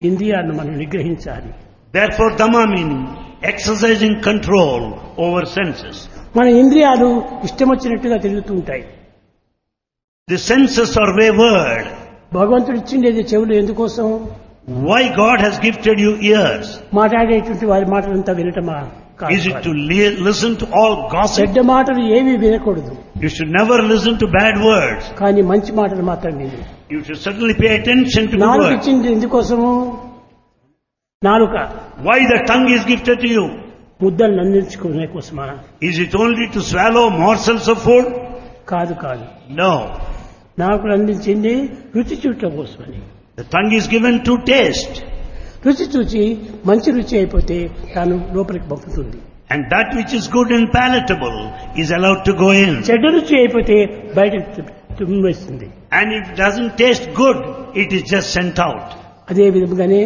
ఇంద్రియాలను మనం నిగ్రహించాలి. Therefore, Dhamma meaning exercising control over senses. మన ఇంద్రియాలు ఇష్టం వచ్చినట్టుగా తిరుగుతూ ఉంటాయి. The senses are wayward. భగవంతుడు ఇచ్చిండేది చెవులు ఎందుకోసం? Why God has gifted you ears? మాట్లాడేటువంటి వారి మాటలంతా వినటమా? Is it to listen to all gossip? చెడ్డ మాటలు ఏవి వినకూడదు. You should never listen to bad words. కానీ మంచి మాటలు మాత్రం విను. You should certainly pay attention to good నాలుక words. ఇచ్చింది ఎందుకోసము? నాలుక Why the tongue is gifted to you? ముద్దలు నందించుకునే కోసమా? Is it only to swallow morsels of food? కాదు కాదు. No. నాలుకలు అందించింది రుచి చూడటం కోసమని. The tongue is given to taste. రుచి చూచి మంచి రుచి అయిపోతే తాను లోపలికి పంపుతుంది. And that which is good and palatable is allowed to go in. చెడ్డ రుచి అయిపోతే బయటకు తుమ్మివేస్తుంది. And if it doesn't taste good, it is just sent out. అదే విధంగానే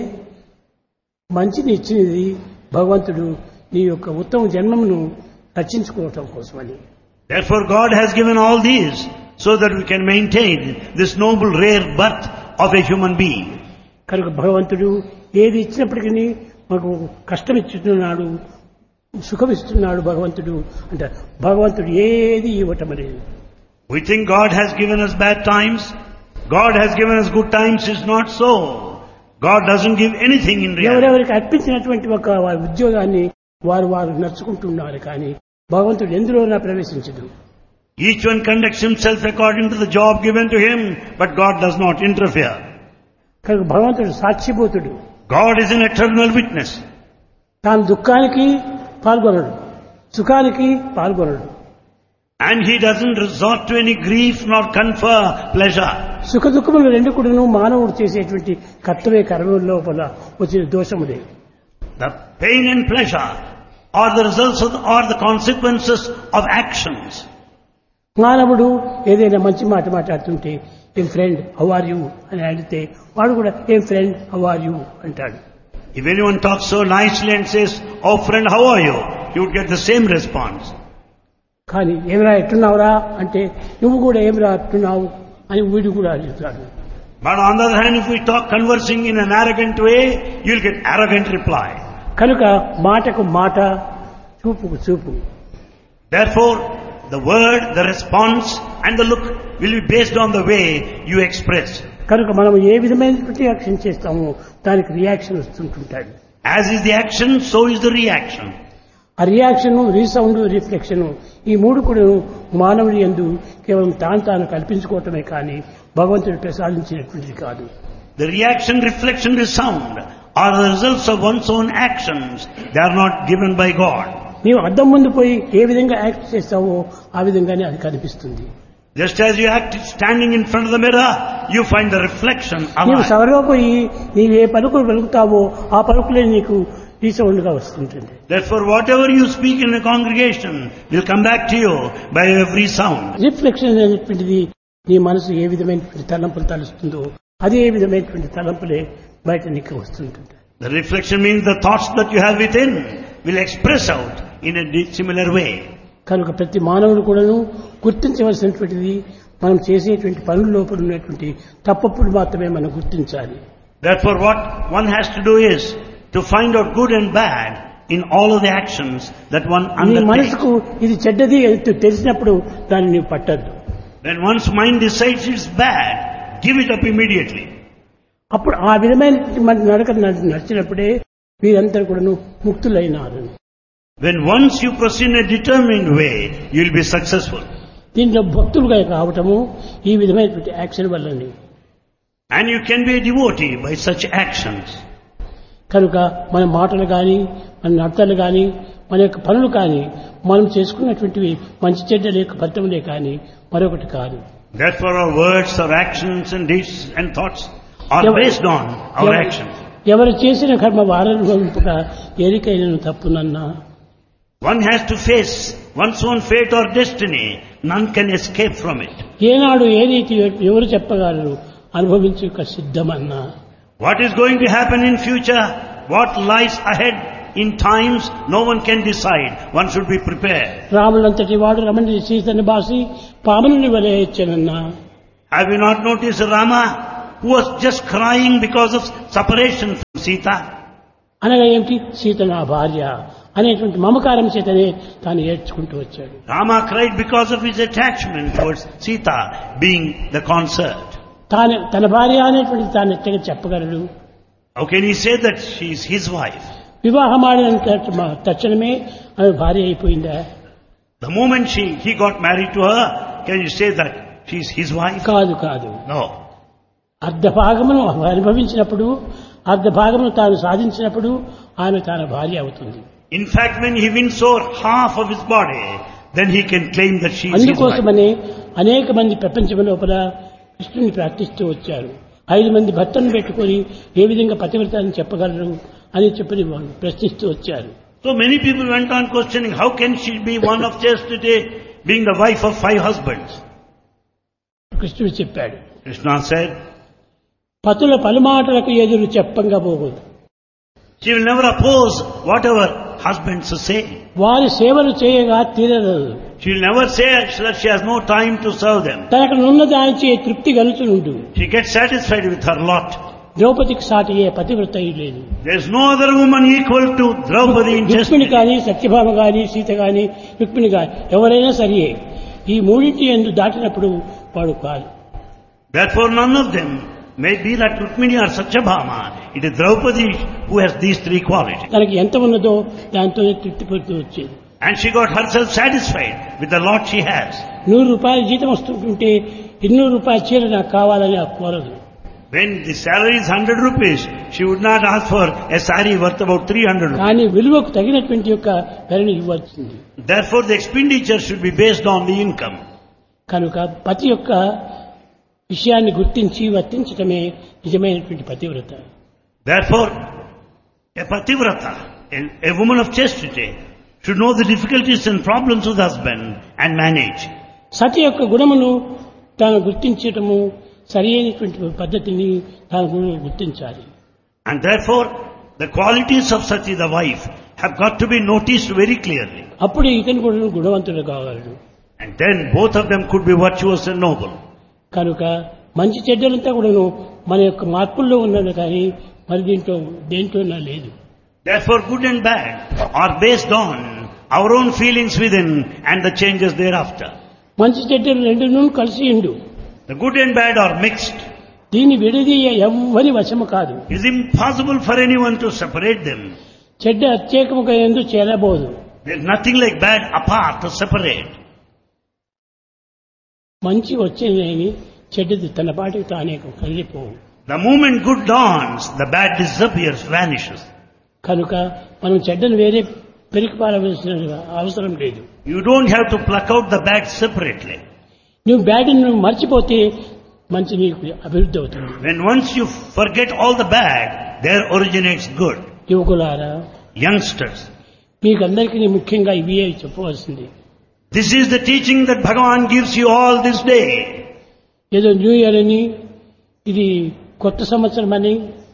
మంచిని ఇచ్చినది భగవంతుడు నీ యొక్క ఉత్తమ జన్మమును రక్షించుకోవటం కోసమని. Therefore God has given all these so that we can maintain this noble rare birth of a human being. కనుక భగవంతుడు ఏది ఇచ్చినప్పటికీ మాకు కష్టం ఇస్తున్నాడు, సుఖం ఇస్తున్నాడు భగవంతుడు అంటే భగవంతుడు ఏది ఇవ్వటం అనేది. We think God has given us bad times. God has given us good times. It's not so. God doesn't give anything in reality. ఎవరెవరికి అర్పించినటువంటి ఒక వారి ఉద్యోగాన్ని వారు నడుచుకుంటున్నారు కానీ భగవంతుడు ఎందులోనా ప్రవేశించదు. Each one conducts himself according to the job given to him, but God does not interfere. కనుక భగవంతుడు సాక్షిభూతుడు. God is an eternal witness. తాను దుఃఖానికి పాల్గొనడు, సుఖానికి పాల్గొనడు. And he doesn't resort to any grief nor confer pleasure. సుఖ దుఃఖములు రెండు కూడాను మానవుడు చేసేటువంటి కర్తవ్య కర్మల లోపల వచ్చిన దోషములే. The pain and pleasure are the results of are the consequences of actions. మానవుడు ఏదైనా మంచి మాట మాట్లాడుతుంటే ఏం ఫ్రెండ్ హౌ ఆర్ యూ అని అడిగితే వాడు కూడా ఏం ఫ్రెండ్ హౌ ఆర్ యూ అంటాడు. If anyone talks so nicely and says, "Oh friend, how are you?" you would get the same response. కానీ ఏమిరా ఎట్టున్నావురా అంటే నువ్వు కూడా ఏమిరా ఎట్టున్నావు అని వీడు కూడా అడుగుతాడు. But on the other hand, if we talk conversing in an arrogant way, you'll get arrogant reply. కనుక మాటకు మాట, చూపుకు చూపు. Therefore, the word, the response and the look will be based on the way you express. కనుక మనం ఏ విధమైనటువంటి action చేస్తామో దానికి reaction వస్తుంటుంటాడు. As is the action, so is the reaction. ఆ రియాక్షన్, రీసౌండ్, రిఫ్లెక్షన్ ఈ మూడు కూడా మానవుడి యందు కేవలం తాను కల్పించుకోవటమే కానీ భగవంతుడు ప్రసాదించినటువంటిది కాదు. The reaction, reflection, resound are the results of one's own actions. They are not given by God. నీవు అద్దం ముందు పోయి ఏ విధంగా యాక్ట్ చేస్తావో ఆ విధంగానే అది కనిపిస్తుంది. Just as you act standing in front of the mirror, you find the reflection నీవు alive. సభలో పోయి నీవు ఏ పలుకులు పలుకుతావో ఆ పలుకులే నీకు రీసౌండ్ గా వస్తుంటుంది. Therefore, whatever you speak in a congregation will come back to you by every sound. Reflection అనేటువంటిది నీ మనసు ఏ విధమైనటువంటి తలంపులు తలుస్తుందో అదే విధమైనటువంటి తలంపులే బయట నీకు వస్తుంటుంది. The reflection means the thoughts that you have within will express out in a similar way. కనుక ప్రతి మానవుడు కూడాను గుర్తించవలసినటువంటిది మనం చేసేటువంటి పనుల లోపల ఉన్నటువంటి తప్పప్పుడు మాత్రమే మనం గుర్తించాలి. Therefore, what one has to do is to find out good and bad in all of the actions that one నీ undertakes. మనసుకు ఇది చెడ్డది అని తెలిసినప్పుడు దాన్ని నీవు పట్టద్దు. When one's mind decides it's bad, give it up immediately. అప్పుడు ఆ విధమైన నడక నడిచినప్పుడే వీరందరూ కూడాను ముక్తులైనారు. When once you proceed in a determined way, you will be successful. దీంట్లో భక్తులుగా కావటము ఈ విధమైనటువంటి action వల్లని. And you can be a devotee by such actions. కనుక మన మాటలు కానీ మన నడతలు కానీ మన యొక్క పనులు కానీ మనం చేసుకున్నటువంటివి మంచి చెడ్డల యొక్క ఫలితములే కానీ మరొకటి కాదు. Therefore, our words, our actions and deeds and thoughts are based on our actions. ఎవరు చేసిన కర్మ వారనుభవింపక ఎరికైనను తప్పునన్నా. One has to face one's own fate or destiny. None can escape from it. ఏనాడు ఏ రీతి ఎవరు చెప్పగలరు అనుభవించుక సిద్ధమన్నా. What is going to happen in future, what lies ahead in times, no one can decide. One should be prepared. రాములంతటి వాడు రమణి సీతని బాసి పాముని వలె ఇచ్చానన్నా. Have you not noticed Rama, who was just crying because of separation Sita? అనగా ఏమిటి? సీత నా భార్య అనేటువంటి మమకారం చేతనే తాను ఏడ్చుకుంటూ వచ్చాడు. Rama cried because of his attachment towards Sita being the consort. తన భార్య అనేటువంటి తాను ఎట్టగా చెప్పగలడు? How can he say that she is his wife? వివాహం ఆడిన తక్షణమే ఆమె భార్య అయిపోయిందా? The moment he got married to her, can you say that she is his wife? కాదు. No. అర్ధ భాగమును అనుభవించినప్పుడు, అర్ధ భాగమును తాను సాధించినప్పుడు ఆమె తన భార్య అవుతుంది. In fact, when he wins over half of his body, then he can claim that she is his wife. అందుకోసమనే అనేక మంది ప్రపంచం లోపల కృష్ణుని ప్రార్థిస్తూ వచ్చారు. 5 మంది భర్తను పెట్టుకొని ఏ విధంగా పతివ్రత అని చెప్పగలరు అని చెప్పి ప్రశ్నిస్తూ వచ్చారు. So many people went on questioning, how can she be one of chastity, being the wife of 5 husbands? కృష్ణుడు చెప్పాడు, Krishna said, పతుల పలుమాటలకు ఎదురు చెప్పంగా పోకూడదు. she will never oppose whatever husbands say. వారి సేవలు చేయగా తీరదు. She will never say that she has no time to serve them. తనకు నున్న దానిచే తృప్తి కలుగుతుండు. She gets satisfied with her lot. ద్రౌపదికి సాటి ఏ పతివ్రత లేదు. There is no other woman equal to Draupadi in Rukmini chastity. కానీ, సత్యభామ కానీ, సీత కానీ, రుక్మిణి కానీ ఎవరైనా సరియే ఈ మూడింటి ఎందు దాటినప్పుడు వాడు కాదు. Therefore none of them may be like Rukmini or Satyabhama. It is Draupadi who has these 3 qualities. తనకి ఎంత ఉన్నదో దాంతో తృప్తి పడుతూ వచ్చేది. And she got herself satisfied with the lot she has. 100 రూపాయల జీతం వస్తుంటే 200 రూపాయల చీర నాకు కావాలని కోరదు. When the salary is 100 rupees, she would not ask for a saree worth about 300 rupees. కానీ విలువకు తగినటువంటి యొక్క ధరని ఇవ్వాల్సింది. Therefore the expenditure should be based on the income. కనుక పతి యొక్క విషయాన్ని గుర్తించి వర్తించటమే నిజమైనటువంటి పతివ్రత. Therefore, a pativrata, a woman of chastity, should know the difficulties and problems of the husband and manage. సతి యొక్క గుణమును తాను గుర్తించటము సరి అయినటువంటి పద్ధతిని తాను గుర్తించాలి. And therefore, the qualities of Sati, the wife, have got to be noticed very clearly. అప్పుడు ఇతను కూడా గుణవంతుడు కాగలడు. And then both of them could be virtuous and noble. కనుక మంచి చెడ్డలంతా కూడాను మన యొక్క మార్పుల్లో ఉన్నది కానీ మరి దేంట్లోనా లేదు. Therefore, good and bad are based on our own feelings within and the changes thereafter. మంచి చెడ్డలు రెండును కలిసి ఉండు. The good and bad are mixed. దీన్ని విడదీయ ఎవ్వరి వశము కాదు. It is impossible for anyone to separate them. చెడ్డ ప్రత్యేకముగా ఎందు చేరబోదు. There is nothing like bad apart to separate. మంచి వచ్చేది చెడ్డది తన పాటికి తానే కలిగిపోవు. The moment good dawns, the bad disappears, vanishes. కనుక మనం చెడ్డను వేరే పెరికి పారవలసిన అవసరం లేదు. You don't have to pluck out the bad separately. నువ్వు బ్యాడ్ను మర్చిపోతే మంచి నీకు అభివృద్ధి అవుతుంది. When once you forget all the bad, there originates good. యువకులారా, Youngsters, మీకందరికీ ముఖ్యంగా ఇవే చెప్పవలసింది. this is the teaching that Bhagavan gives you all this day. ఏదో న్యూ ఇయర్ అని, ఇది కొత్త సంవత్సరం అని,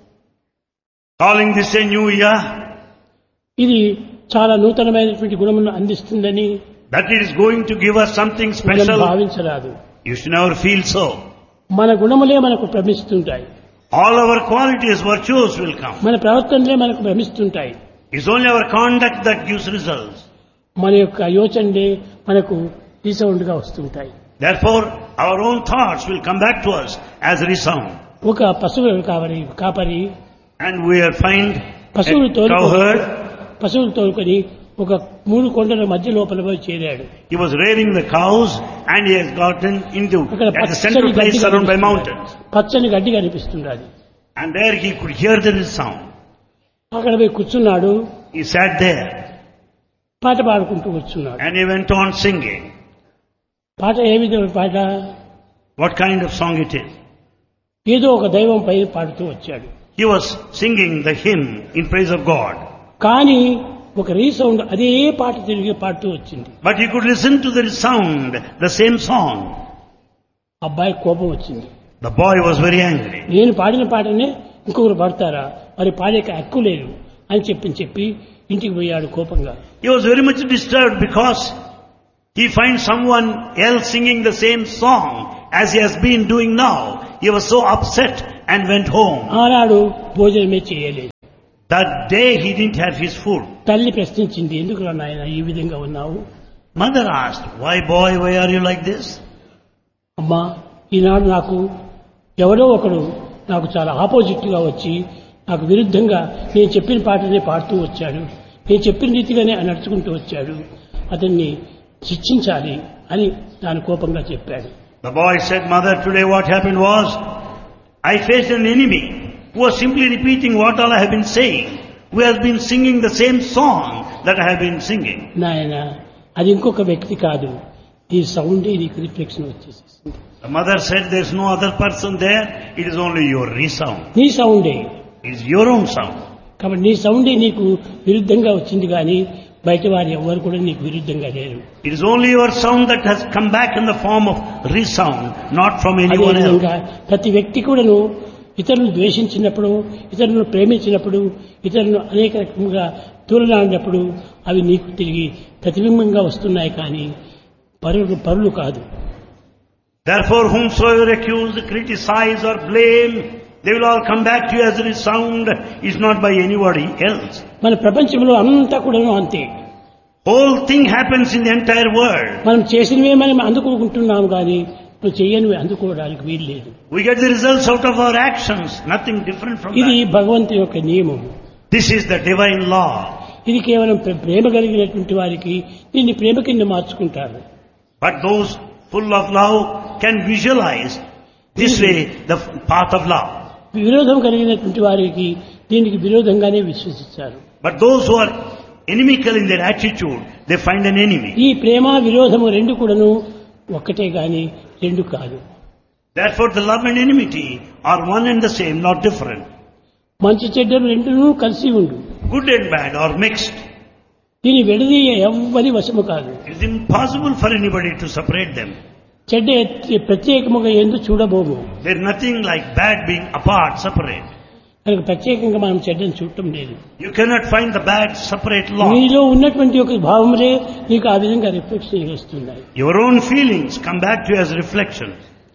Calling this a new year, ఇది చాలా నూతనమైనటువంటి గుణమును అందిస్తుందని that it is going to give us something మనం special. భావించరాదు. You should never feel so. మన గుణములే మనకు భ్రమిస్తుంటాయి. All our qualities, virtues will come. మన ప్రవర్తనలే మనకు భ్రమిస్తుంటాయి. It's only our conduct that gives results. మన యొక్క యోచనలే మనకు రీసౌండ్గా వస్తుంటాయి. Therefore, our own thoughts will come back to us as resound. ఒక పశువులు కాపరి And we are find పశువులు a cowherd. తోలుకొని ఒక 3 కొండల మధ్య లోపల పోయి చేరాడు. He was rearing the cows and he has gotten into అక్కడ at the central place surrounded by mountains. పచ్చని గడ్డి కనిపిస్తున్నది. And there he could hear the sound. అక్కడ పోయి కూర్చున్నాడు. He sat there పాట పాడుకుంటూ కూర్చున్నాడు. and he went on singing. పాట ఏ విధమైన పాట? What kind of song it is? ఏదో ఒక దైవం పై పాడుతూ వచ్చాడు. He was singing the hymn in praise of God. కానీ ఒక రీసౌండ్ అదే పాట తిరిగి పాడుతూ వచ్చింది. But he could listen to the sound, the same song. అబ్బాయి కోపం వచ్చింది. The boy was very angry. నేను పాడిన పాటనే ఇంకొకరు పాడతారా, మరి పాడే హక్కు లేదు అని చెప్పి ఇంటికి పోయాడు కోపంగా. He was very much disturbed because he finds someone else singing the same song as he has been doing now. He was so upset and went home. ఆనాడు భోజనమే చేయలేదు. That day he didn't have his food. తల్లి ప్రశ్నించింది, ఎందుకు నాయన ఈ విధంగా ఉన్నావు? Mother asked, why boy, why are you like this? అమ్మా, ఈనాడు నాకు ఎవరో ఒకడు నాకు చాలా ఆపోజిట్ గా వచ్చి నాకు విరుద్ధంగా నేను చెప్పిన పాటనే పాడుతూ వచ్చాడు, నేను చెప్పిన రీతిగానే నడుచుకుంటూ వచ్చాడు, అతన్ని శిక్షించాలి అని దాని కోపంగా చెప్పాడు. The boy said, Mother, today what happened was, I faced an enemy who was simply repeating what all I have been saying, who has been singing the same song that I have been singing. నాయన, అది ఇంకొక వ్యక్తి కాదు, ఈ సౌండే నీకు reflection వచ్చేసేసింది. The mother said, there's no other person there, it is only your resound. నీ సౌండే, It is your own sound. కాబట్టి నీ సౌండే నీకు విరుద్ధంగా వచ్చింది, కానీ బయట వారు ఎవరు కూడా నీకు విరుద్ధంగా లేరు. It is only your sound that has come back in the form of resound, not from anyone else. అదేవిధంగా ప్రతి వ్యక్తి కూడాను ఇతరులను ద్వేషించినప్పుడు, ఇతరులను ప్రేమించినప్పుడు, ఇతరులను అనేక రకంగా తూలనాడినప్పుడు అవి నీకు తిరిగి ప్రతిబింబంగా వస్తున్నాయి, కానీ పరులు కాదు. Therefore, whomsoever accuse, criticize or blame, they will all come back to you as a resound, is not by anybody else. మన ప్రపంచంలో అంతా కూడాను అంతే. Whole thing happens in the entire world. మనం చేసినవే మనం అందుకుంటున్నాము, కానీ నువ్వు చేయనివి అందుకోవడానికి వీలు లేదు. We get the results out of our actions, nothing different from ఇది that. భగవంతుని యొక్క నియమం. This is the divine law. ఇది కేవలం ప్రేమ కలిగినటువంటి వారికి దీన్ని ప్రేమ కింద మార్చుకుంటారు. But those full of love can visualize this way the path of love. విరోధం కలిగినటువంటి వారికి దీనికి విరోధంగానే విశ్వసిస్తారు. But those who are inimical in their attitude, they find an enemy. ఈ ప్రేమ విరోధము రెండు కూడాను ఒక్కటే గాని రెండు కాదు. Therefore the love and enmity are one and the same, not different. మంచి చెడ్డలు రెండును కలిసి ఉండు. Good and bad are mixed. దీని విడదీయ ఎవ్వరి వశము కాదు. It is impossible for anybody to separate them. చెడ్డ ప్రత్యేకముగా ఎందు చూడబోము. There is nothing like bad being apart, separate. కనుక ప్రత్యేకంగా మనం చెడ్డను చూడటం లేదు. You cannot find the bad separate law. నీలో ఉన్నటువంటి ఒక భావములే నీకు ఆ విధంగా రిఫ్లెక్షన్ వస్తున్నాయి. Your own feelings come back to you as reflections.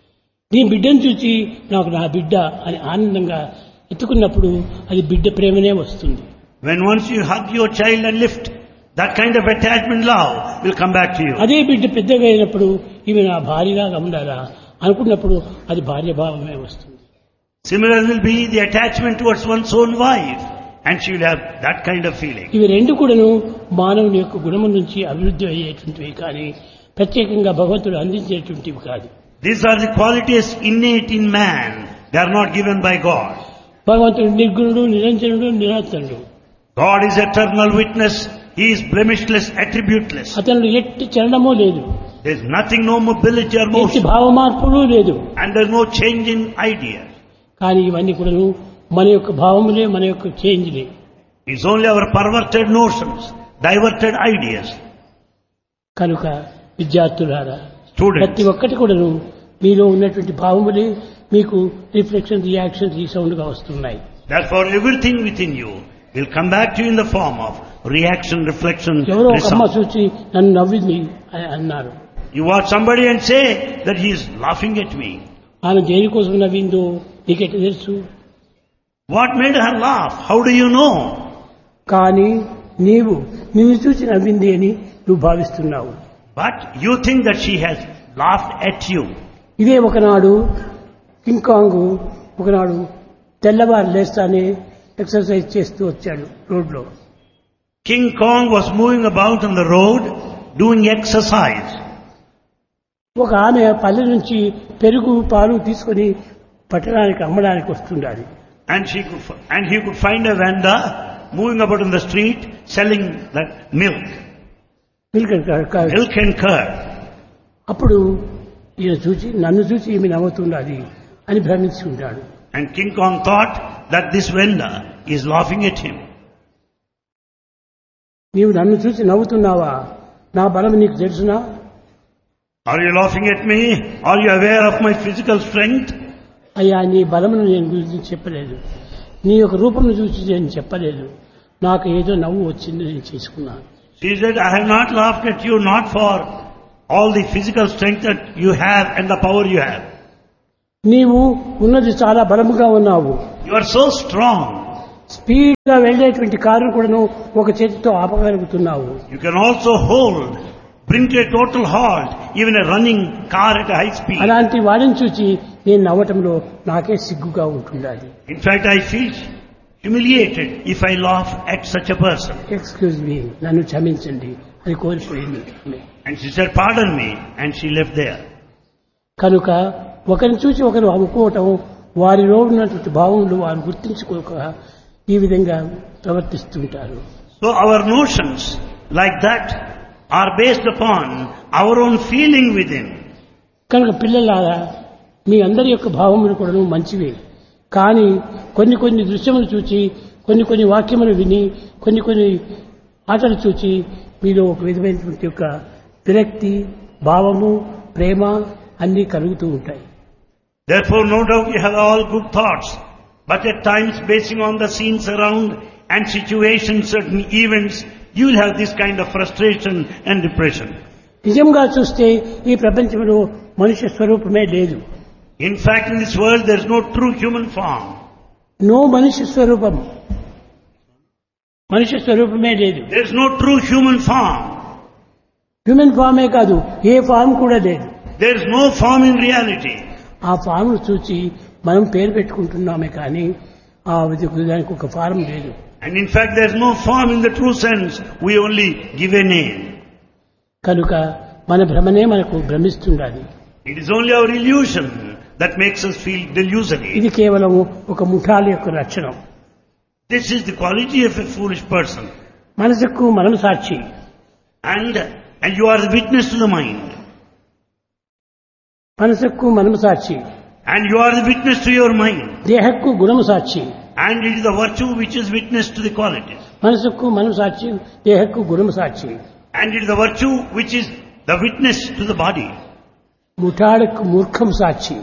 నీ బిడ్డను చూసి నాకు నా బిడ్డ అని ఆనందంగా ఎత్తుకున్నప్పుడు అది బిడ్డ ప్రేమనే వస్తుంది. When once you hug your child and lift, that kind of attachment love will come back to you. అదే బిడ్డ పెద్దగా అయినప్పుడు ఇవి నా భార్యగా ఉండాలా అనుకున్నప్పుడు అది భార్య భావమే వస్తుంది. Similar will be the attachment towards one's own wife, and she will have that kind of feeling. ఇవి రెండు కూడాను మానవుని యొక్క గుణము నుంచి అభివృద్ధి అయ్యేటువంటివి, కానీ ప్రత్యేకంగా భగవంతుడు అందించేటువంటివి కాదు. These are the qualities innate in man. They are not given by God. భగవంతుడు నిర్గుణుడు, నిరంజనుడు, నిరాతనుడు. God is eternal witness. He is blemishless, attributeless. అతను ఎట్టి చలనమూ లేదు, There is nothing, no mobility or ఎట్టి motion, భావ మార్పులు లేదు. and there is no change in idea. కానీ ఇవన్నీ కూడాను మన యొక్క భావములే, మన యొక్క చేంజ్లే. It's only our perverted notions, diverted ideas. కనుక విద్యార్థులారా, Students, ప్రతి ఒక్కటి కూడాను మీలో ఉన్నటువంటి భావములే మీకు రిఫ్లెక్షన్, రియాక్షన్, రీసౌండ్ గా వస్తున్నాయి. therefore everything within you will come back to you in the form of reaction, reflection, ఎవరో ఒక అమ్మ result. చూసి నన్ను నవ్వింది అని అన్నారు. You watch somebody and say that he is laughing at me. ఆమె దేనికోసం నవ్విందో నీకెట్ట తెలుసు? What made her laugh? How do you know? కానీ నీవు నిన్ను చూసి నవ్వింది అని నువ్వు భావిస్తున్నావు. But you think that she has laughed at you. ఇదే ఒకనాడు కింగ్ ఒకనాడు తెల్లవారు లేస్తానే ఎక్సర్సైజ్ చేస్తూ వచ్చాడు రోడ్లో. King Kong was moving about on the road doing exercise. ఒక ఆమె పల్లె నుంచి పెరుగు పాలు తీసుకొని పట్టణానికి అమ్మడానికి వస్తుండాలి. And he could find a vendor moving about in the street selling that milk and curd. అప్పుడు ఈయన చూసి నన్ను చూసి ఈమె నవ్వుతున్నది అని భ్రమించి ఉంటాడు. And King Kong thought that this vendor is laughing at him. నీవు నన్ను చూసి నవ్వుతున్నావా? నా బలం నీకు తెలుసునా? Are you laughing at me? Are you aware of my physical strength? అయ్యా, నీ బలమును నేను గురించి చెప్పలేదు, నీ యొక్క రూపమును చూసి నేను చెప్పలేదు, నాకు ఏదో నవ్వు వచ్చింది నేను చేసుకున్నాను. She said, I have not laughed at you, not for all the physical strength that you have and the power you have. నీవు ఉన్నది చాలా బలముగా ఉన్నావు. You are so strong. Speed గా వెళ్లేటువంటి కారును కూడాను ఒక చేతితో ఆపగలుగుతున్నావు. You can also bring to a total halt even a running car at a high speed. అలాంటి వాడిని చూసి నేను నవ్వటంలో నాకే సిగ్గుగా ఉంటుండాలి. In fact, I feel humiliated if I laugh at such a person. Excuse me, నన్ను క్షమించండి అని కోల్పోయింది. And she said, pardon me, and she left there. కనుక ఒకరిని చూసి ఒకరు అమ్ముకోవటం, వారిలో ఉన్నటువంటి భావములు వారు గుర్తించుకోక ఈ విధంగా ప్రవర్తిస్తుంటారు. So our notions like that are based upon our own feeling within. కనుక పిల్లలారా, మీ అందరి యొక్క భావములు కూడా మంచివే. కానీ కొన్ని కొన్ని దృశ్యములు చూచి, కొన్ని వాక్యములు విని, కొన్ని ఆటలు చూచి మీలో ఒక విధమైనటువంటి యొక్క విరక్తి, భావము, ప్రేమ అన్నీ కలుగుతూ ఉంటాయి. Therefore, no doubt you have all good thoughts, but at times basing on the scenes around and situations, certain events, you will have this kind of frustration and depression. నిజంగా చూస్తే ఈ ప్రపంచంలో మనుష్య స్వరూపమే లేదు. In fact, in this world there is no true human form. No మనుష్య స్వరూపం, మనుష్య స్వరూపమే లేదు. There is no true human form. Human ఫామే కాదు, ఏ ఫామ్ కూడా లేదు. There is no form in reality. ఆ ఫామ్ను చూసి మనం పేరు పెట్టుకుంటున్నామే కానీ ఆ దానికి ఒక ఫారం లేదు. And in fact, there is no form in the true sense. We only give a name. కనుక మన భ్రమనే మనకు భ్రమిస్తుండాలి. It is only our illusion that makes us feel delusory. ఇది కేవలం ఒక ముఠాల యొక్క లక్షణం. This is the quality of a foolish person. మనసుకు మనం సాక్షి. And you are the witness to the mind. మనసుకు మనం సాక్షి. And you are the witness to your mind. దేహకు గుణము సాక్షి. And it is the virtue which is witness to the qualities. మనసుకు మనం సాక్షి, దేహకు గుణము సాక్షి. And it is the virtue which is the witness to the body. ముఠాలకు మూర్ఖం Sakshi.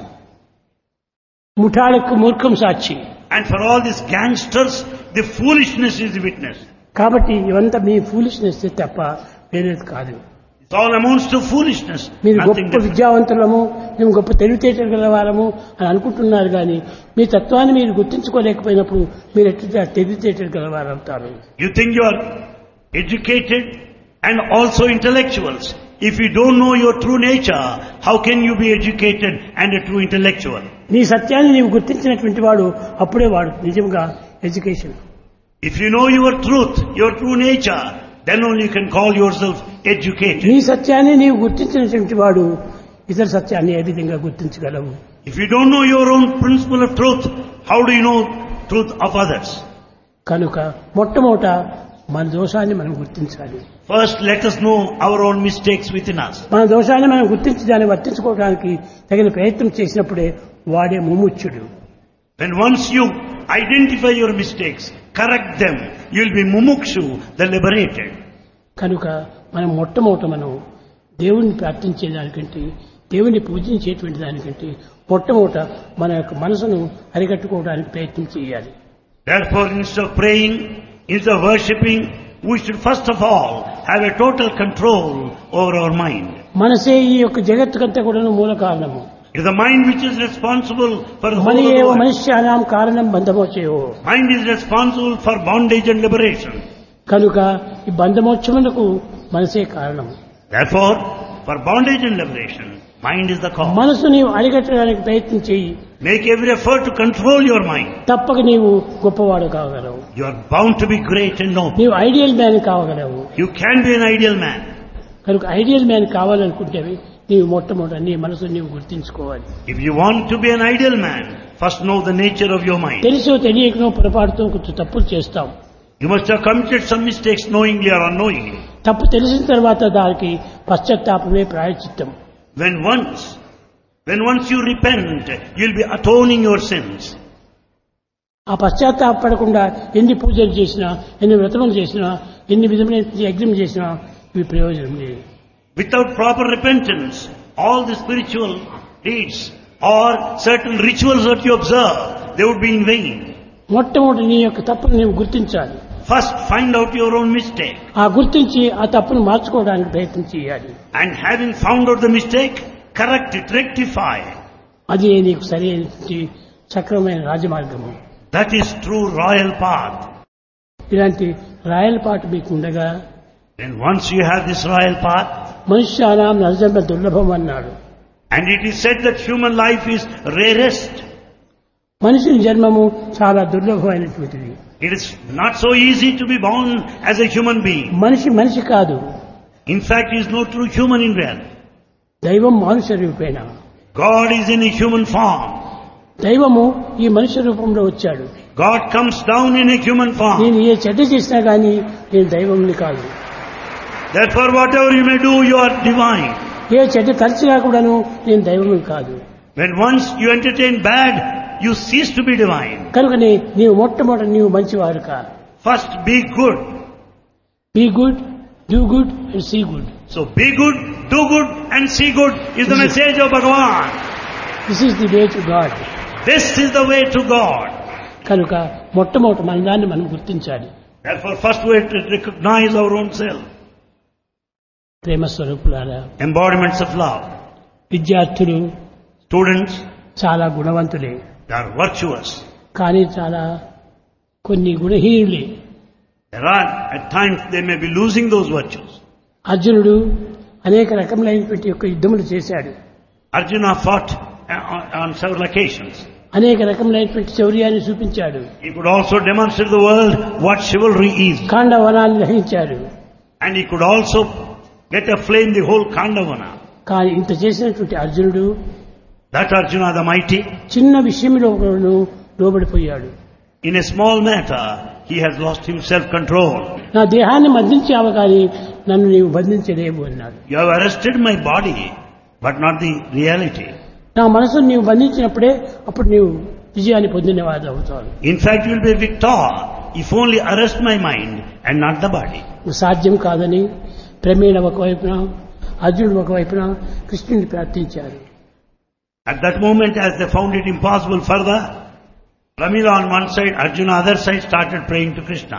ముఠాలకు మూర్ఖం Sakshi. And for all these gangsters, the foolishness is the witness. కాబట్టి ఇవంతా మీ foolishness తప్ప వేరేది కాదు. It all amounts to foolishness. మీరు Nothing గొప్ప different. విద్యావంతులము, మేము గొప్ప తెలివితేటలు గలవారము అని అనుకుంటున్నారు కానీ మీ తత్వాన్ని మీరు గుర్తించుకోలేకపోయినప్పుడు మీరు ఎట్లా తెలివితేటలు గలవారవుతారు. You think you are educated and also intellectuals. If you don't know your true nature, how can you be educated and a true intellectual? నీ సత్యాన్ని నీవు గుర్తించినటువంటి వాడు అప్పుడే వాడు నిజంగా education. If you know your truth, your true nature, then only you can call yourself educated. నీ సత్యాన్ని నీవు గుర్తించినటువంటి వాడు ఇతర సత్యాన్ని ఏ విధంగా గుర్తించగలవు? If you don't know your own principle of truth, how do you know truth of others? కనుక మొట్టమొదట మన దోషాన్ని మనం గుర్తించాలి. First, let us know our own mistakes within us. మన దోషాన్ని మనం గుర్తించి దాన్ని వర్తించుకోవడానికి తగిన ప్రయత్నం చేసినప్పుడే వాడే ముముక్షుడు. When once you identify your mistakes, correct them, you will be mumukshu, the liberated. కనుక మనం మొట్టమొదట మనం దేవుణ్ణి ప్రార్థించే దానికంటే, దేవుణ్ణి పూజించేటువంటి దానికంటే మొట్టమొదట మన యొక్క మనసును అరికట్టుకోవడానికి ప్రయత్నం చేయాలి. Therefore, instead of praying, instead of worshipping, we should first of all have a total control over our mind. మనసే ఈ యొక్క జగత్తుకంతా కూడా మూల కారణము. It is the mind which is responsible for the whole money of the ఏవ world. మనుష్యానాం కారణం బంధమోచయో. Mind is responsible for bondage and liberation. కనుక ఈ బంధమోక్షములకు మనసే కారణం. Therefore, for bondage and liberation, mind is the cause. మనసు నీవు అరికట్టడానికి ప్రయత్నం చేయి. Make every effort to control your mind. తప్పక నీవు గొప్పవాడు కాగలవు. You are bound to be great and noble. నీవు ideal man కావగలవు. You can be an ideal man. కనుక ఐడియల్ మ్యాన్ కావాలనుకుంటేవి నీవు మొట్టమొదట నీ మనసు నీవు గుర్తించుకోవాలి. If you want to be an ideal man, first know the nature of your mind. తెలుసో తెలియకనో పొరపాటుతో కొంచెం తప్పులు చేస్తాం. You must have committed some mistakes knowingly or unknowingly. తప్పు తెలిసిన తర్వాత దానికి పశ్చాత్తాపమే ప్రాయశ్చిత్తం. When once you repent, you'll be atoning your sins. ఆ పశ్చాత్తాపడకుండా ఎన్ని పూజలు చేసినా, ఎన్ని వ్రతములు చేసినా, ఎన్ని విధమైన యజ్ఞం చేసినా ఇవి ప్రయోజనం లేదు. Without proper repentance, all the spiritual deeds or certain rituals that you observe, they would be in vain. మొట్టమొదటి నీ యొక్క తప్పును నీవు గుర్తించాలి. First, find out your own mistake. ఆ గుర్తించి ఆ తప్పును మార్చుకోవడానికి ప్రయత్నం చేయాలి. And having found out the mistake, correct it, rectify. అది నీకు సరైన సక్రమమైన రాజమార్గము. That is true royal path. ఇలాంటి రాయల పాట మీకు ఉండగా Then once you have this royal path, మనుష్యానాం నరజన్మ దుర్లభం అన్నాడు. and it is said that human life is rarest. మనిషి జన్మము చాలా దుర్లభమైనటువంటిది. It is not so easy to be born as a human being. మనిషి కాదు, In fact, he is no true human in reality. దైవం మానుష రూపేణ. God is in a human form. దైవము ఈ మనిషి రూపంలో వచ్చాడు. God comes down in a human form. నేను ఏ చెడ్డ చేసినా గానీ నేను దైవంని కాదు. Therefore, whatever you may do, you are divine. ఏ చెడ్డ తలచినా కూడాను నేను దైవం కాదు. When once you entertain bad, you cease to be divine. కనుకనే నీవు మొట్టమొదటి నీవు మంచివారు కా. First, be good. Be good, do good and see good. So, be good, do good, and see good is the message of Bhagavan. This is the way to God. This is the way to God. కనుక మొట్టమొదటి మన దాన్ని మనం గుర్తించాలి. Therefore, first we have to recognize our own self. ప్రేమ స్వరూపులారా, Embodiments of love. విద్యార్థులు Students, చాలా గుణవంతులే, they are virtuous. కానీ చాలా కొన్ని గుణహీనులే. There are, at times, they may be losing those virtues. అర్జునుడు అనేక రకములైనటువంటి యొక్క యుద్ధములు చేశాడు. Arjuna fought on several occasions. అనేక రకములైనటువంటి శౌర్యాన్ని చూపించాడు. He could also demonstrate to the world what chivalry is. ఖాండవనాన్ని దహించాడు. And he could also get aflame the whole Kandavana. కానీ ఇంత చేసినటువంటి అర్జునుడు That Arjuna the mighty, చిన్న విషయంలో లోబడిపోయాడు. in a small matter, he has lost himself control. నా దేహాన్ని బంధించావు కానీ నన్ను నీవు బంధించలేవు అన్నాడు. You have arrested my body, but not the reality. నా మనసును నీవు బంధించినప్పుడే అప్పుడు నీవు విజయాన్ని పొందినవాడు అవుతావు. In fact, you will be a victor if only arrest my mind and not the body. సాధ్యం కాదని ప్రమేణ ఒకవైపున, అర్జునుడు ఒకవైపున కృష్ణుని ప్రార్థించారు. At that moment, as they found it impossible further, Pramila on one side, Arjuna on the other side started praying to Krishna.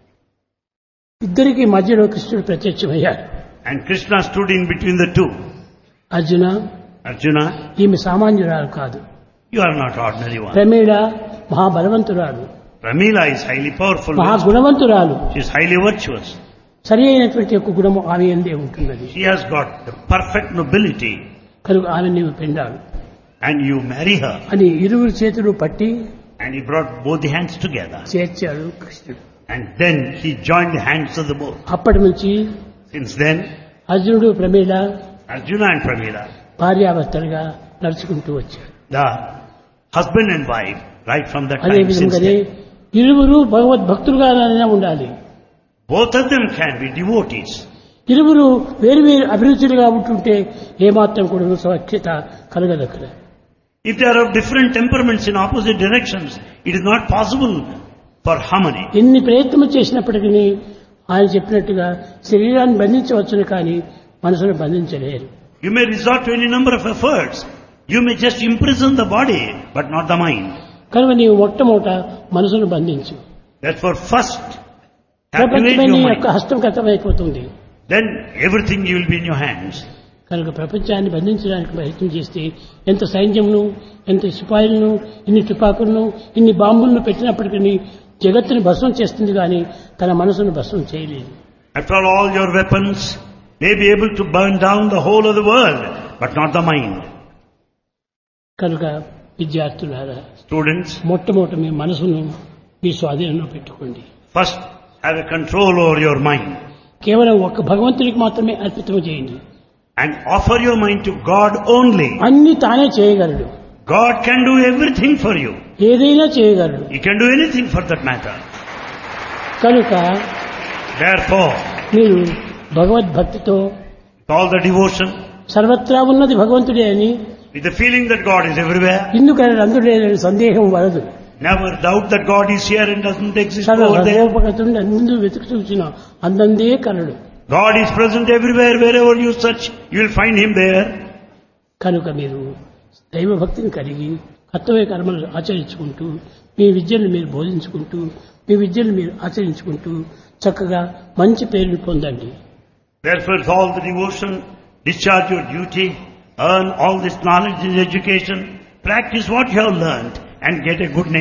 ఇద్దరికి మధ్యలో కృష్ణుడు ప్రత్యక్షమయ్యాడు. And Krishna stood in between the two. Arjuna, Arjuna, ఈమె సామాన్యురాలు కాదు. you are not ordinary one. ప్రమేణ మహాబలవంతురాలు, Pramila is highly powerful. మహాగుణవంతురాలు. She is highly virtuous. సరి అయినటువంటి యొక్క గుణము ఆమె ఎందే ఉంటున్నది. She has got the perfect nobility. కనుక ఆమె నీవు పెండాడు And you marry her. అని ఇరువురు చేతులు పట్టి And he brought both the hands together. చేర్చాడు కృష్ణుడు. And then he joined the hands of the both. అప్పటి నుంచి Since then, అర్జునుడు ప్రమేళ Arjuna and Pramila, భార్యాభర్తలుగా నడుచుకుంటూ వచ్చాడు. the husband and wife, right from that అదే time since విధంగానే then, ఇరువురు భగవద్భక్తులుగానే ఉండాలి. both of them can be devotees. ఇరువురు వేరు వేరు అభిరుచులుగా ఉంటుంటే ఏమాత్రం కూడా సఖ్యత కలగదక్కడ. If they are of different temperaments in opposite directions, it is not possible for harmony. ఎన్ని ప్రయత్నం చేసినప్పటికీ ఆయన చెప్పినట్టుగా శరీరాన్ని బంధించవచ్చును కానీ మనసును బంధించలేరు. You may resort to any number of efforts. You may just imprison the body, but not the mind. కనుక నీవు మొట్టమొదట మనసును బంధించు. Therefore, first, ప్రపంచమే captivate నీ your యొక్క mind. హస్తగతమైపోతుంది. Then everything will be in your hands. కనుక ప్రపంచాన్ని బంధించడానికి ప్రయత్నం చేస్తే ఎంత సైన్యంను, ఎంత సిపాయిలను, ఇన్ని తుపాకులను, ఇన్ని బాంబులను పెట్టినప్పటికీ జగత్తుని భస్మం చేస్తుంది కానీ తన మనసును భస్మం చేయలేదు. After all your weapons may be able to burn down the whole of the world, but not the mind. కనుక విద్యార్థులారా, Students, మొట్టమొదట మీ మనసును మీ స్వాధీనంలో పెట్టుకోండి. first have a control over your mind. కేవలం ఒక్క భగవంతునికి మాత్రమే అర్పితం చేయండి. And offer your mind to God only. అన్ని తానే చేయగలడు. God can do everything for you. ఏదైనా చేయగలడు. He can do anything for that matter. కనుక Therefore, మీరు భగవద్భక్తితో with all the devotion, సర్వత్రా ఉన్నది భగవంతుడే అని, with the feeling that God is everywhere, ఇందుకని అందులేదని సందేహం వలదు. never doubt that God is here and doesn't exist సర్వ over there. భగవద్భక్తుడిని అందు వెతుకు చూసిన అందందే కలడు. God is present everywhere. Wherever you search, you will find Him there. కనుక మీరు దైవభక్తిని కలిగి కర్తవ్య కర్మలు ఆచరించుకుంటూ, మీ విద్యను మీరు బోధించుకుంటూ, మీ విద్యను మీరు ఆచరించుకుంటూ చక్కగా మంచి పేరుని పొందండి. Therefore, with all the devotion, discharge your duty, earn all this knowledge and education, practice what you have learnt, and get a good name.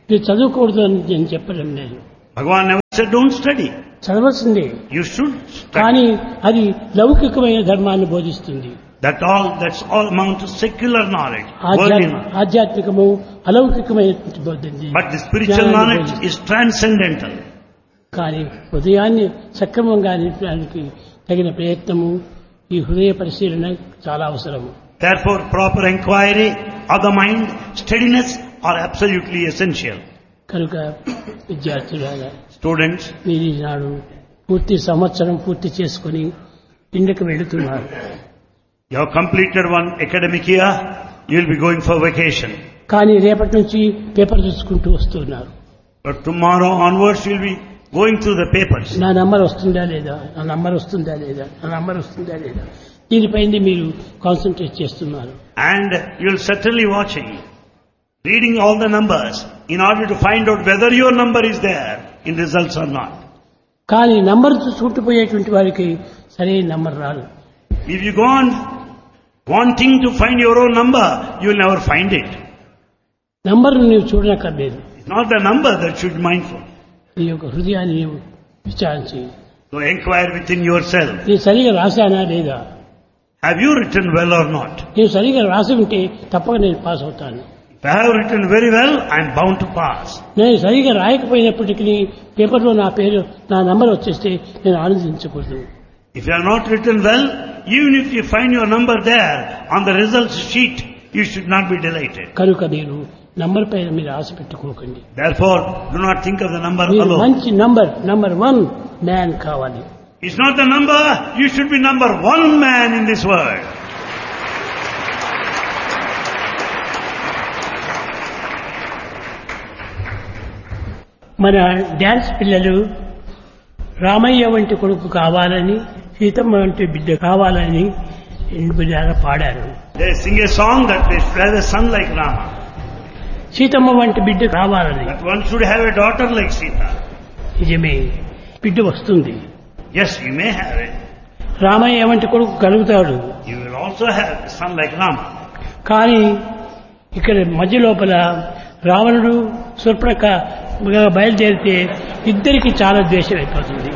మీరు చదువుకూడదు అని నేను చెప్పడం లేదు. Bhagavan never said don't study. చదవాల్సిందే. You should study. కానీ అది లౌకికమైన ధర్మాన్ని బోధిస్తుంది. That's all amount to secular knowledge. Worldly knowledge. ఆధ్యాత్మికము అలౌకికమైనటువంటి బోధింది. But the spiritual knowledge is transcendental. కానీ హృదయాన్ని సక్రమంగా నింపడానికి తగిన ప్రయత్నము ఈ హృదయ పరిశీలన చాలా అవసరము. Therefore, proper inquiry of the mind, steadiness are absolutely essential. కనుక విద్యార్థులారా, Students, మీరు ఈనాడు పూర్తి సంవత్సరం పూర్తి చేసుకుని ఇంటికి వెళుతున్నారు. you have completed one academic year, you will be going for vacation. కానీ రేపటి నుంచి పేపర్ చూసుకుంటూ వస్తున్నారు. But tomorrow onwards you will be going through the papers. నా నంబర్ వస్తుందా లేదా, నా నంబర్ వస్తుందా లేదా, నా నంబర్ వస్తుందా లేదా, దీనిపైన మీరు కాన్సన్ట్రేట్ చేస్తున్నారు. And you will certainly watching, reading all the numbers in order to find out whether your number is there in results or not. కానీ నంబర్ చూసుకుంటూ పోయేటువంటి వారికి సరైన నంబర్ రాదు. If you go on wanting to find your own number, you will never find it. Number నువ్వు చూడనక్కర్లేదు. It's not the number that should be mindful. నీ యొక్క హృదయాన్ని నీవు విచారించి So inquire within yourself. నేను సరిగా రాశానా లేదా, Have you written well or not? నేను సరిగా రాసి ఉంటే తప్పక నేను పాస్ అవుతాను. If I have written very well, I am bound to pass. నేను సరిగా రాయకపోయినప్పటికీ పేపర్లో నా పేరు, నా నంబర్ వచ్చేస్తే నేను ఆనందించకూడదు. If you have not written well, even if you find your number there on the results sheet, you should not be delighted. కనుక మీరు నంబర్ పైన మీరు ఆశ పెట్టుకోకండి. Therefore, do not think of the number మీరు alone. మంచి number 1 man కావాలి. It's not the number, you should be number 1 man in this world. మన dance పిల్లలు రామయ్య వంటి కొడుకు కావాలని, సీతమ్మ వంటి బిడ్డ కావాలని పాడారు. They sing a song that they should have a son like Rama. Seethamma వంటి బిడ్డ కావాలని. That one should have a daughter like Sita. నిజమే, బిడ్డ వస్తుంది. Yes, you may have it. Ramayya వంటి కొడుకు కలుగుతాడు. You will also have a son like Rama. కానీ ఇక్కడ మధ్య లోపల రావణుడు శూర్పణఖ బయలుదేరితే ఇద్దరికి చాలా ద్వేషం అయిపోతుంది.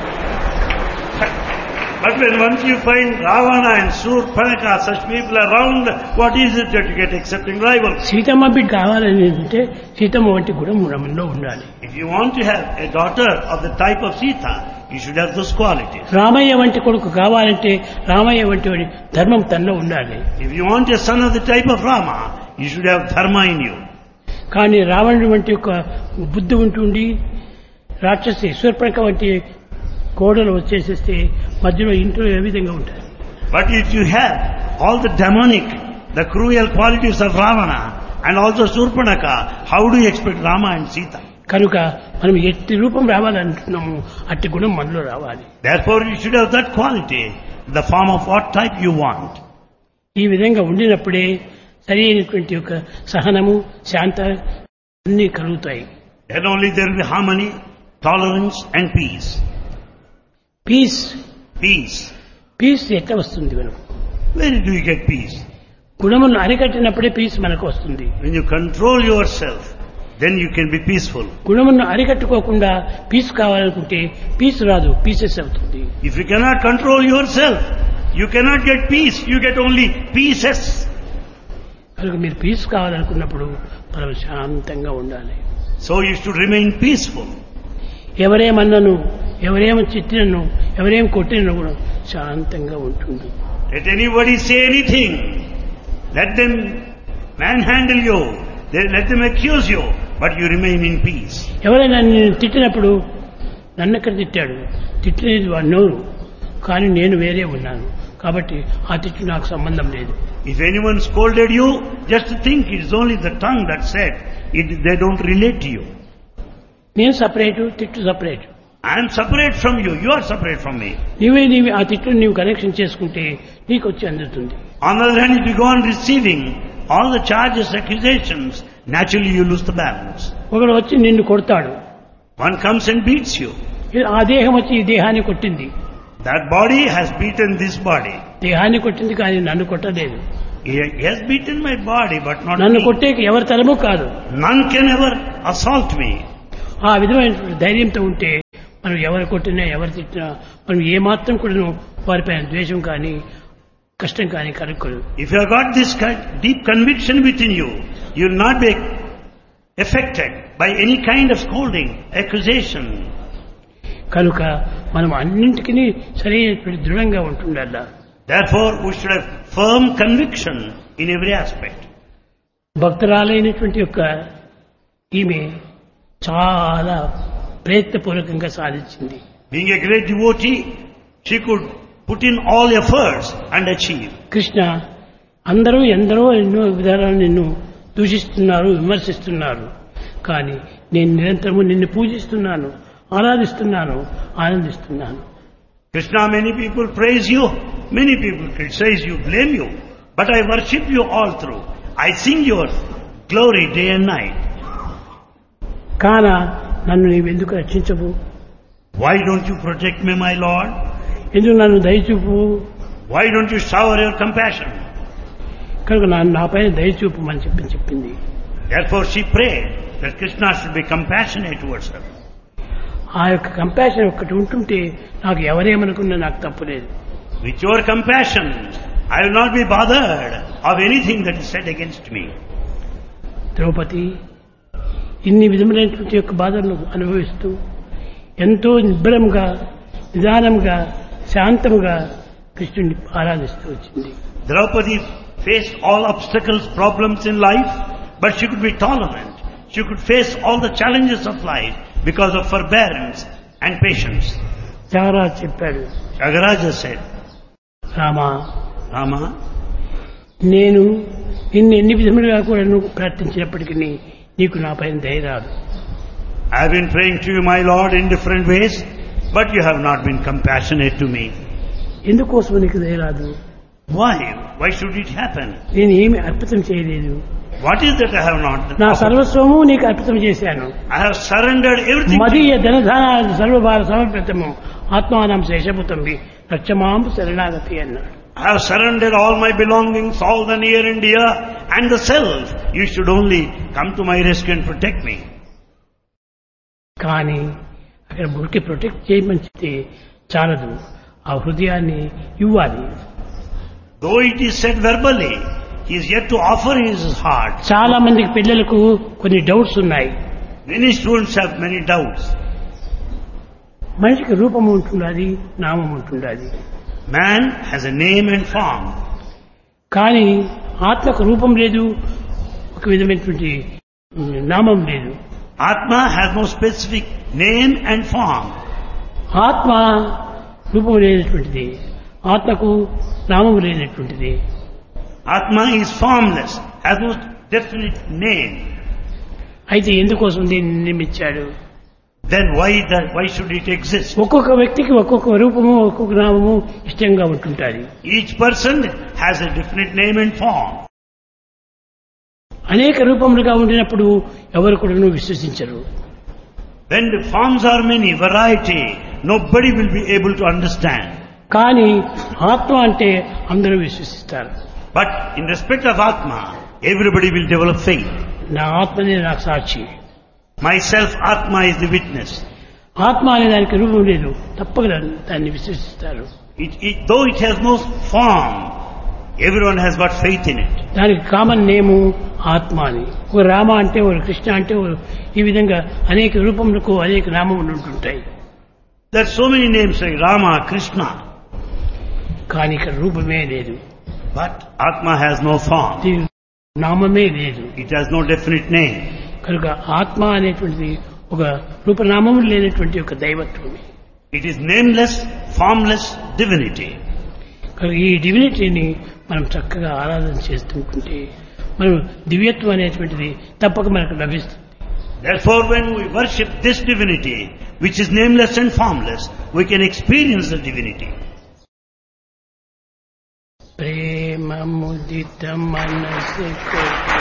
But when once you find Ravana and Surpanaka, such people around, what is it that you get accepting rivals? Seethamma బిడ్డ కావాలని అంటే సీతమ్మ వంటి గుణం మనలో ఉండాలి. If you want to have a daughter of the type of Sita, you should have those qualities. Ramayya వంటి కొడుకు కావాలంటే రామయ్య వంటి వాడి ధర్మం తనలో ఉండాలి. If you want a son of the type of Rama, you should have dharma in you. కానీ రావణుడి వంటి ఒక బుద్ధి ఉంటుండి రాక్షసి శూర్పణఖ వంటి కోడలు వచ్చేసేస్తే మధ్యలో ఇంట్లో ఏ విధంగా ఉంటారు. But if you have all the demonic, the cruel qualities of Ravana and also Surpanaka, how do you expect Rama and Sita? కనుక మనం ఎట్టి రూపం రావాలంటున్నాము అట్టి గుణం మనలో రావాలి. Therefore you should have that quality, the form of what type you want. ఈ విధంగా ఉండినప్పుడే సరి అయినటువంటి ఒక సహనము, శాంత అన్నీ కలుగుతాయి. Then only there will be harmony, tolerance and peace. Piece Peace. ఎట్లా వస్తుంది మనకు? Where do you get peace? గుణములను అరికట్టినప్పుడే పీస్ మనకు వస్తుంది. When you control yourself, then you can be peaceful. గుణములను అరికట్టుకోకుండా పీస్ కావాలనుకుంటే పీస్ రాదు, పీసెస్ అవుతుంది. If you cannot control yourself, you cannot get peace. You get only pieces. కనుక మీరు piece కావాలనుకున్నప్పుడు మనం శాంతంగా ఉండాలి. So you should remain peaceful. ఎవరేమన్నను, ఎవరేమో చిట్టినను, ఎవరేం కొట్టినను కూడా శాంతంగా ఉంటుంది. Let anybody say anything. Let them manhandle you. Let them accuse you. But you remain in peace. ఎవరైనా నేను తిట్టినప్పుడు నన్ను ఎక్కడ తిట్టాడు, తిట్టినది వాడు నోరు, కానీ నేను వేరే ఉన్నాను కాబట్టి ఆ తిట్టు నాకు సంబంధం లేదు. If anyone scolded you, just think it is only the tongue that said. They don't relate to you. నేను సపరేటు, తిట్టు separate. I am separate from you. You are separate from me. నీవే ఆ తిట్టును నీవు కనెక్షన్ చేసుకుంటే నీకు వచ్చి అందుతుంది. On the other hand, if you go on receiving all the charges, accusations, naturally you lose the balance. ఒకడు వచ్చి నిన్ను కొడతాడు. One comes and beats you. ఆ దేహం వచ్చి ఈ దేహాన్ని కొట్టింది. That body has beaten this body. దేహాన్ని కొట్టింది కానీ నన్ను కొట్టలేదు. He has beaten my body, but not నన్ను me. కొట్టేకి ఎవరి తరము కాదు. None can ever assault me. ఆ విధమైనటువంటి ధైర్యంతో ఉంటే మనం ఎవరు కొట్టినా ఎవరు తిట్టినా మనం ఏమాత్రం కూడా వారిపైన ద్వేషం కానీ కష్టం కానీ కలుగుకోదు. If you have got this deep conviction within you, you will not be affected by any kind of scolding, accusation. కనుక మనం అన్నింటికీ సరైనటువంటి దృఢంగా ఉంటుండాల. Therefore, we should have firm conviction in every aspect. భక్తురాలైనటువంటి యొక్క ఈమె చాలా ప్రయత్నపూర్వకంగా సాధించింది. Being a great devotee, she could put in all efforts and achieve. Krishna అందరూ ఎందరో ఎన్నో విధానాలు నిన్ను దూషిస్తున్నారు, విమర్శిస్తున్నారు. కానీ నేను నిరంతరము నిన్ను పూజిస్తున్నాను, ఆరాధిస్తున్నాను, ఆనందిస్తున్నాను. Krishna, many people praise you, many people criticize you, blame you, but I worship you all through. I sing your glory day and night. కాన నన్ను నీవెందుకు రక్షించవు? Why don't you protect me, my Lord? ఎందుకు నన్ను దయచూపు? Why don't you shower your compassion? కనుక నాపైన దయచూపమని చెప్పింది. Therefore she prayed that Krishna should be compassionate towards her. ఆ యొక్క కంపాషన్ ఒక్కటి ఉంటుంటే నాకు ఎవరేమనుకున్నా నాకు తప్పులేదు. With your compassion, I will not be bothered of anything that is said against me. Draupadi ఇన్ని విధములైనటువంటి యొక్క బాధలను అనుభవిస్తూ ఎంతో నిబ్బరంగా, నిదానంగా, శాంతముగా కృష్ణుని ఆరాధిస్తూ వచ్చింది. Draupadi faced all obstacles, problems in life, but she could be tolerant. She could face all the challenges of life because of forbearance and patience. Tyagaraju చెప్పాడు, Tyagaraja said, రామా, Rama, నేను ఎన్ని విధములుగా కూడా నువ్వు ప్రార్థించినప్పటికీ నీకు నా పైన దయ రాదు. I have been praying to you, my Lord, in different ways, but you have not been compassionate to me. ఎందుకోసం నీకు దయ రాదు? Why? Why should it happen? నేను ఏమి అర్పితం చేయలేదు. What is that I have not నా offered? సర్వస్వము నీకు అర్పితం చేశాను. I have surrendered everything. మదీయ ధనధాన సర్వభార సమర్పితము ఆత్మానం శేషభూతంబి రక్షమాంబు శరణాగతి అన్నాడు. I have surrendered all my belongings, all the near and dear, and the self. You should only come to my rescue and protect me. కానీ అక్కడ ఊరికి ప్రొటెక్ట్ చేయమని చెప్తే చాలదు, ఆ హృదయాన్ని ఇవ్వాలి. Though it is said verbally, he is yet to offer his heart. చాలా మందికి పిల్లలకు కొన్ని డౌట్స్ ఉన్నాయి. Many students have many doubts. మనిషికి రూపం ఉంటున్నది, నామం ఉంటున్నది. Man has a name and form. కానీ ఆత్మకు రూపం లేదు, ఒక విధమైనటువంటి నామం లేదు. Atma has no specific name and form. ఆత్మ రూపం లేనటువంటిది, ఆత్మకు నామం లేనటువంటిది. Atma is formless, has no definite name. అయితే ఎందుకోసం దీన్ని నిర్మించాడు? Then why should it exist? ఒక్కొక్క వ్యక్తికి ఒక్కొక్క రూపము, ఒక్కొక్క నామము ఇష్టంగా ఉంటుంటాది. Each person has a definite name and form. అనేక రూపములుగా ఉండినప్పుడు ఎవరు కూడా విశ్వసించరు. When the forms are many, variety, nobody will be able to understand. కానీ ఆత్మ అంటే అందరూ విశ్వసిస్తారు. But in respect of Atma, everybody will develop faith. నా ఆత్మనే నాకు సాక్షి. Myself, Atma is the witness. ఆత్మ అనే దానికి రూపం లేదు, తప్పక దాన్ని విశ్వసిస్తారు. Though it has no form, everyone has got faith in it. దానికి కామన్ నేము ఆత్మ అని. ఒక రామ అంటే, ఒక కృష్ణ అంటే, ఈ విధంగా అనేక రూపములకు అనేక నామములు ఉంటుంటాయి. There are so many names like Rama, Krishna. కానీ ఇక్కడ రూపమే లేదు. But Atma has no form. దీనికి నామమే లేదు. It has no definite name. కనుక ఆత్మ అనేటువంటిది ఒక రూపనామము లేనటువంటి ఒక దైవత్వమే. It is nameless, formless divinity. కనుక ఈ డివినిటీని మనం చక్కగా ఆరాధన చేస్తుంటే మనం దివ్యత్వం అనేటువంటిది తప్పక మనకు లభిస్తుంది. Therefore, when we worship this divinity, which is nameless and formless, we can experience the divinity. ప్రేమ ముదిత మనసు